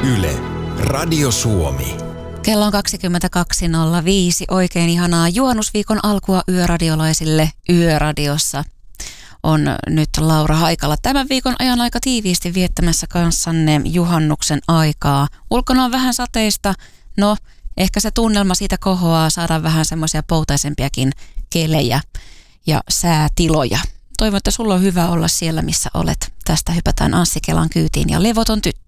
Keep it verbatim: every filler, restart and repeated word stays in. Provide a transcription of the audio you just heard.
Yle, Radio Suomi. Kello on kaksikymmentäkaksi nolla viisi. Oikein ihanaa juhannusviikon alkua yöradiolaisille Yöradiossa. On nyt Laura Haikala tämän viikon ajan aika tiiviisti viettämässä kanssanne juhannuksen aikaa. Ulkona on vähän sateista. No, ehkä se tunnelma siitä kohoaa, saadaan vähän semmoisia poutaisempiakin kelejä ja säätiloja. Toivon, että sulla on hyvä olla siellä, missä olet. Tästä hypätään Anssi Kelan kyytiin ja levoton tyttö.